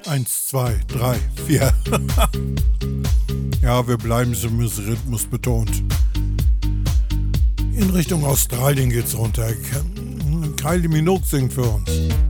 Eins, zwei, drei, vier. Ja, wir bleiben so Rhythmus betont. In Richtung Australien geht's runter. Kylie Minogue singt für uns.